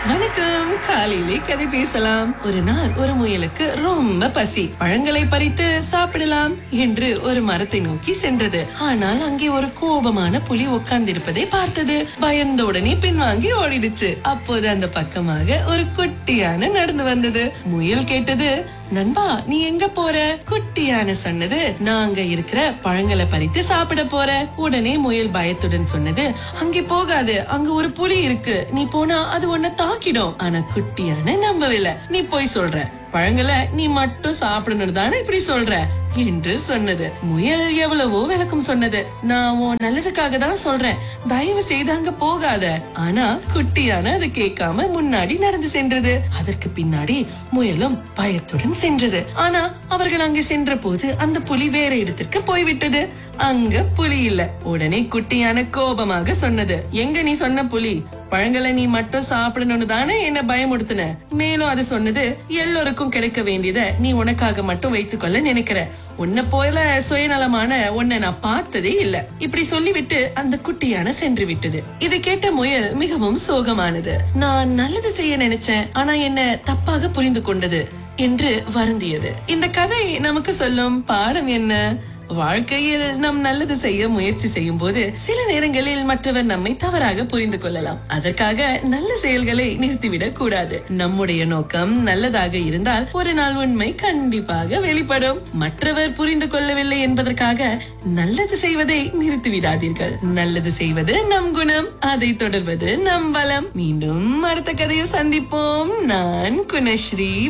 வணக்கம். காலையிலே கதை பேசலாம். ஒரு நாள் ஒரு முயலுக்கு ரொம்ப பசி. பழங்களை பறித்து சாப்பிடலாம் என்று ஒரு மரத்தை நோக்கி சென்றது. ஆனால் அங்கே ஒரு கோபமான புலி உட்கார்ந்திருப்பதை பார்த்தது. பயந்த உடனே பின்வாங்கி ஓடிடுச்சு. அப்போது அந்த பக்கமாக ஒரு குட்டியான நடந்து வந்தது. முயல் கேட்டது, நண்பா நீ எங்க போற? குட்டியான சொன்னது, நான் அங்க இருக்கிற பழங்களை பறித்து சாப்பிட போற. உடனே முயல் பயத்துடன் சொன்னது, அங்கே போகாது, அங்க ஒரு புலி இருக்கு, நீ போனா அது உன்னை தாக்கிடும். ஆனா குட்டியான நம்பவில்லை. நீ போய் சொல்ற, பழங்களை நீ மட்டும் சாப்பிடணும் தானே இப்படி சொல்ற என்று சொன்னது. முயல் எவ்வளவோ விளக்கம் சொன்னது. நான் உன் நல்லதுக்காக தான் சொல்றேன், தயவு செய்து அங்க போகாத. ஆனா குட்டியான அதை கேட்காம முன்னாடி நடந்து சென்றது. அதற்கு பின்னாடி முயலும் பயத்துடன் சென்றது. ஆனா அவர்கள் அங்கு சென்ற போது அந்த புலி வேற இடத்திற்கு போய்விட்டது. அங்க புலி இல்ல. உடனே குட்டியான கோபமாக சொன்னது, எங்க நீ சொன்ன புலி? பழங்களை நீ மட்டும் சாப்பிடணும்னு தானே என்ன பயமுடுத்தின. மேலும் அது சொன்னது, எல்லோருக்கும் கிடைக்க வேண்டியத நீ உனக்காக மட்டும் வைத்துக் கொள்ள நினைக்கிற. உன்னை போல சுயநலமான உன்னை நான் பார்த்ததே இல்ல. இப்படி சொல்லிவிட்டு அந்த குட்டியான சென்று விட்டது. இதை கேட்ட முயல் மிகவும் சோகமானது. நான் நல்லது செய்ய நினைச்சேன், ஆனா என்ன தப்பாக புரிந்து கொண்டது என்று வருந்தியது. இந்த கதை நமக்கு சொல்லும் பாடம் என்ன? வாழ்க்கையில் நாம் நல்லது செய்ய முயற்சி செய்யும் போது சில நேரங்களில் மற்றவர் நம்மை தவறாக புரிந்து கொள்ளலாம். அதற்காக நல்ல செயல்களை நிறுத்திவிடக் கூடாது. நம்முடைய நோக்கம் நல்லதாக இருந்தால் ஒரு நாள் உண்மை கண்டிப்பாக வெளிப்படும். மற்றவர் புரிந்து கொள்ளவில்லை என்பதற்காக நல்லது செய்வதை நிறுத்திவிடாதீர்கள். நல்லது செய்வது நம் குணம், அதை தொடர்வது நம் பலம். மீண்டும் அடுத்த கதையில் சந்திப்போம். நான் குணஸ்ரீ.